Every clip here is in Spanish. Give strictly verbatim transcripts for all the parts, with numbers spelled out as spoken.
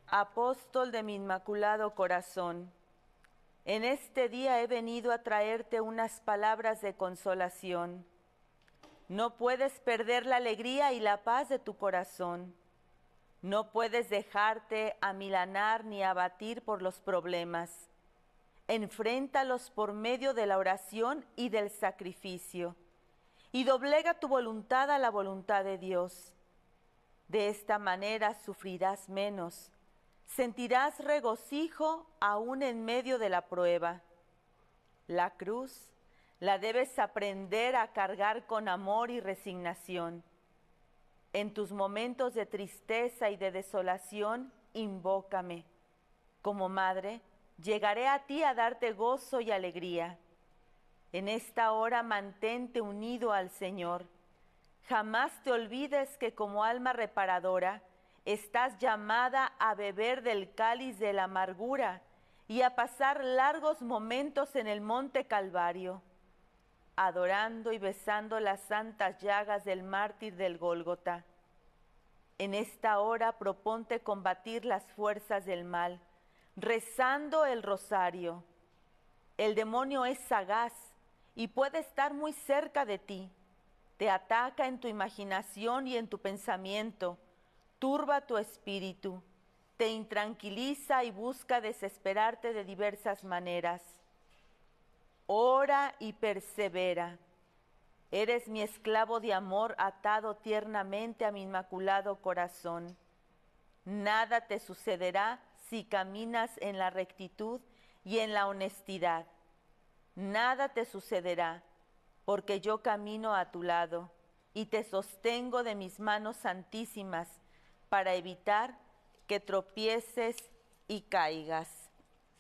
Apóstol de mi Inmaculado Corazón, en este día he venido a traerte unas palabras de consolación. No puedes perder la alegría y la paz de tu corazón. No puedes dejarte amilanar ni abatir por los problemas. Enfréntalos por medio de la oración y del sacrificio, y doblega tu voluntad a la voluntad de Dios. De esta manera sufrirás menos, sentirás regocijo aún en medio de la prueba. La cruz la debes aprender a cargar con amor y resignación. En tus momentos de tristeza y de desolación, invócame. Como madre, llegaré a ti a darte gozo y alegría. En esta hora mantente unido al Señor. Jamás te olvides que como alma reparadora estás llamada a beber del cáliz de la amargura y a pasar largos momentos en el monte Calvario, adorando y besando las santas llagas del mártir del Gólgota. En esta hora proponte combatir las fuerzas del mal, rezando el rosario. El demonio es sagaz y puede estar muy cerca de ti. Te ataca en tu imaginación y en tu pensamiento, turba tu espíritu, te intranquiliza y busca desesperarte de diversas maneras. Ora y persevera. Eres mi esclavo de amor atado tiernamente a mi Inmaculado Corazón. Nada te sucederá si caminas en la rectitud y en la honestidad. Nada te sucederá, porque yo camino a tu lado y te sostengo de mis manos santísimas para evitar que tropieces y caigas.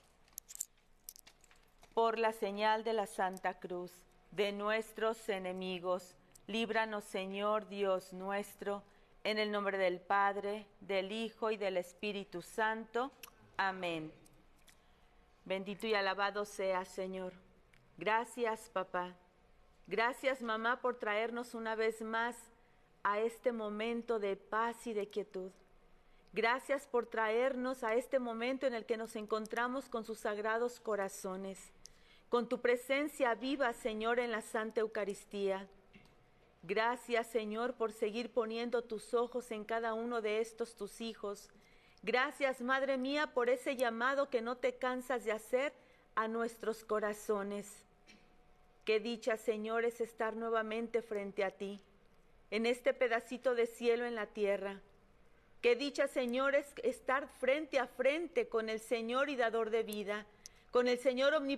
Por la señal de la Santa Cruz de nuestros enemigos, líbranos, Señor Dios nuestro, en el nombre del Padre, del Hijo y del Espíritu Santo. Amén. Bendito y alabado seas, Señor. Gracias, papá. Gracias, mamá, por traernos una vez más a este momento de paz y de quietud. Gracias por traernos a este momento en el que nos encontramos con sus sagrados corazones, con tu presencia viva, Señor, en la Santa Eucaristía. Gracias, Señor, por seguir poniendo tus ojos en cada uno de estos tus hijos. Gracias, Madre mía, por ese llamado que no te cansas de hacer a nuestros corazones. Qué dicha, Señor, es estar nuevamente frente a ti, en este pedacito de cielo en la tierra. Qué dicha, Señor, es estar frente a frente con el Señor y dador de vida, con el Señor omnipotente,